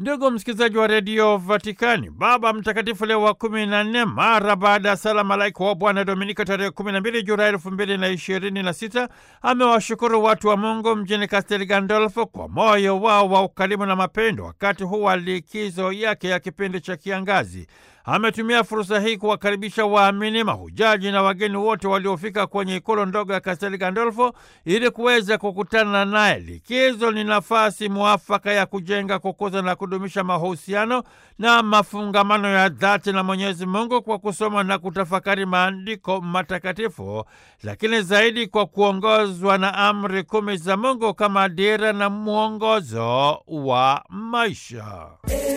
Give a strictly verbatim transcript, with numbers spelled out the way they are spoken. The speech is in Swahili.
Ndugu msikilizaji wa redio Vatikani, Baba Mtakatifu Leo wa kumi na nne, mara baada ya sala Malaika wa Bwana Dominika tarehe kumi na mbili Julai elfu mbili na ishirini na sita, amewashukuru watu wa Mungu mjini Castel Gandolfo kwa moyo wao wa ukarimu na mapendo wakati huu wa likizo yake ya kipindi cha kiangazi. Ametumia fursa hii kuwakaribisha waamini, mahujaji na wageni wote waliofika kwenye ikulu ndogo ya Castel Gandolfo ili kuweza kukutana naye. Likizo ni nafasi muafaka ya kujenga, kukuza na kudumisha mahusiano na mafungamano ya dhati na Mwenyezi Mungu kwa kusoma na kutafakari maandiko matakatifu, lakini zaidi kwa kuongozwa na amri kumi za Mungu kama dira na mwongozo wa maisha.